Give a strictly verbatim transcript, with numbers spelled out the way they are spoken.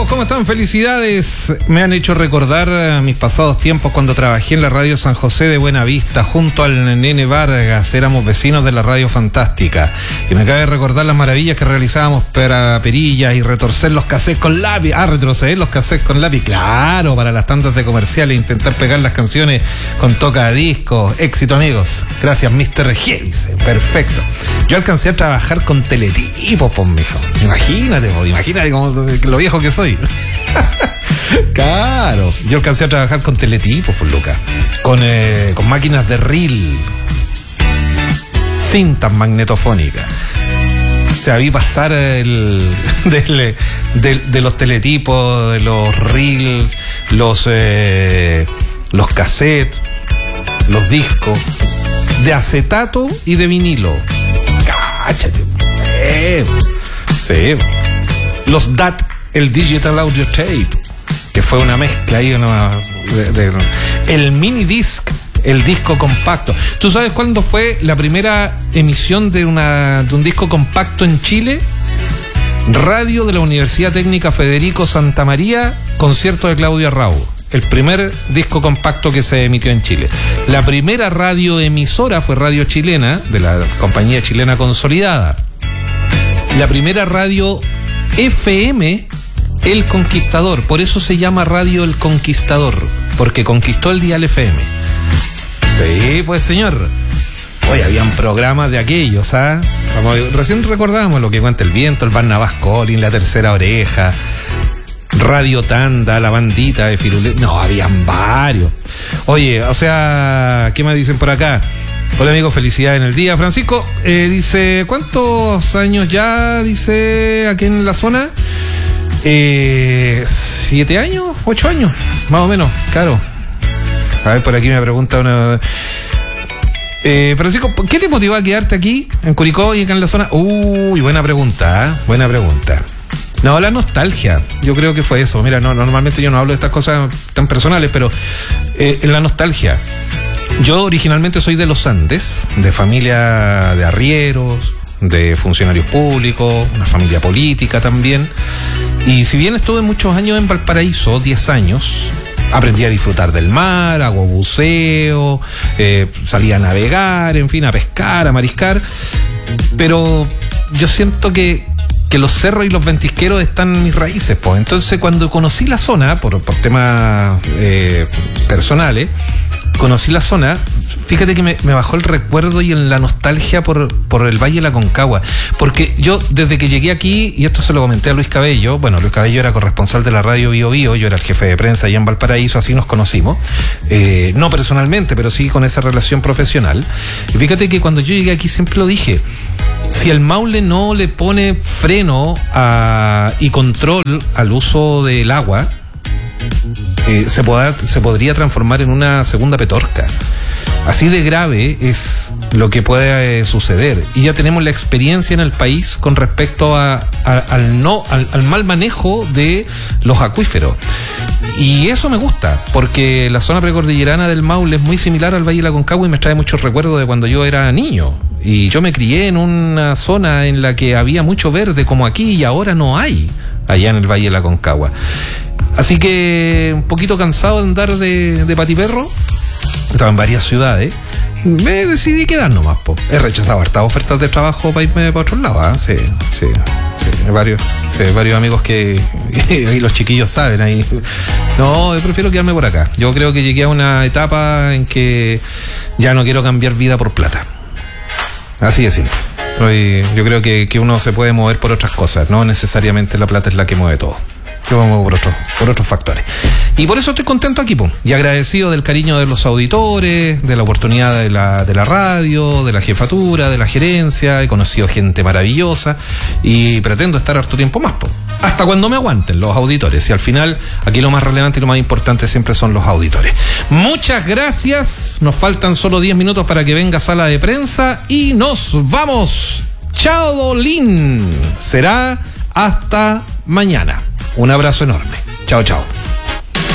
amigos, ¿cómo están? Felicidades. Me han hecho recordar mis pasados tiempos cuando trabajé en la radio San José de Buenavista junto al Nene Vargas. Éramos vecinos de la Radio Fantástica y me cabe recordar las maravillas que realizábamos para perillas y retorcer los cassettes con lápiz. Ah, retroceder los cassettes con lápiz, claro, para las tandas de comerciales, intentar pegar las canciones con tocadiscos. Éxito, amigos. Gracias, mister G, dice. Perfecto. Yo alcancé a trabajar con teletipos, pues, mijo. Imagínate, pues, imagínate cómo lo viejo que soy. Claro, yo alcancé a trabajar con teletipos, pues, Lucas. Con, eh, con máquinas de reel, cintas magnetofónicas. O sea, vi pasar el de, de, de los teletipos, de los reels, los eh, los cassettes, los discos de acetato y de vinilo. Cáchate. Sí. Sí. Los D A T, el Digital Audio Tape, que fue una mezcla ahí, una, de, de, el mini disc, el disco compacto. ¿Tú sabes cuándo fue la primera emisión de, una, de un disco compacto en Chile? Radio de la Universidad Técnica Federico Santa María, concierto de Claudia Raúl. El primer disco compacto que se emitió en Chile. La primera radioemisora fue Radio Chilena, de la compañía chilena consolidada. La primera radio F M, El Conquistador. Por eso se llama Radio El Conquistador, porque conquistó el dial F M. Sí, pues, señor. Oye, habían programas de aquellos, ¿ah? Como recién recordábamos Lo que cuenta el viento, el Barnabás Collins, La Tercera Oreja, Radio Tanda, La Bandita de Firulé. No, habían varios. Oye, o sea, ¿qué más dicen por acá? Hola, amigo, felicidades en el día. Francisco eh, dice, ¿cuántos años ya? Dice, aquí en la zona. Eh, ¿Siete años? ¿Ocho años? Más o menos, claro. A ver, por aquí me pregunta una... Eh, Francisco, ¿qué te motivó a quedarte aquí, en Curicó y acá en la zona? Uy, buena pregunta, ¿eh? Buena pregunta. No, la nostalgia, yo creo que fue eso. Mira, no, normalmente yo no hablo de estas cosas tan personales, pero eh, la nostalgia. Yo originalmente soy de los Andes, de familia de arrieros, de funcionarios públicos, una familia política también. Y si bien estuve muchos años en Valparaíso, diez años, aprendí a disfrutar del mar, hago buceo, eh, salí a navegar, en fin, a pescar, a mariscar. Pero yo siento que que los cerros y los ventisqueros están en mis raíces, pues. Entonces, cuando conocí la zona, por, por temas eh, personales, conocí la zona, fíjate que me, me bajó el recuerdo y en la nostalgia por, por el Valle de la Aconcagua. Porque yo, desde que llegué aquí, y esto se lo comenté a Luis Cabello, bueno, Luis Cabello era corresponsal de la radio Bio Bio, yo era el jefe de prensa allá en Valparaíso, así nos conocimos. Eh, no personalmente, pero sí con esa relación profesional. Y fíjate que cuando yo llegué aquí siempre lo dije, si el Maule no le pone freno a, y control al uso del agua, eh, se, podrá, se podría transformar en una segunda Petorca. Así de grave es lo que puede eh, suceder. Y ya tenemos la experiencia en el país con respecto a, a, al, no, al, al mal manejo de los acuíferos. Y eso me gusta, porque la zona precordillerana del Maule es muy similar al Valle de la Aconcagua y me trae muchos recuerdos de cuando yo era niño. Y yo me crié en una zona en la que había mucho verde como aquí y ahora no hay, allá en el Valle de la Aconcagua. Así que un poquito cansado de andar de, de patiperro. Estaba en varias ciudades. Me decidí quedar nomás, po. He rechazado hartas ofertas de trabajo para irme para otros lados, ¿eh? Sí, sí, sí. Varios, sí, varios amigos que ahí los chiquillos saben ahí. No, yo prefiero quedarme por acá. Yo creo que llegué a una etapa en que ya no quiero cambiar vida por plata. Así es simple. Estoy, yo creo que, que uno se puede mover por otras cosas, no necesariamente la plata es la que mueve todo. Yo me muevo por otros, por otros factores. Y por eso estoy contento aquí, po, y agradecido del cariño de los auditores, de la oportunidad de la, de la radio, de la jefatura, de la gerencia. He conocido gente maravillosa y pretendo estar harto tiempo más, po, hasta cuando me aguanten los auditores. Y al final, aquí lo más relevante y lo más importante siempre son los auditores. Muchas gracias. Nos faltan solo diez minutos para que venga sala de prensa y nos vamos. Chao, Dolín. Será hasta mañana. Un abrazo enorme. Chao, chao.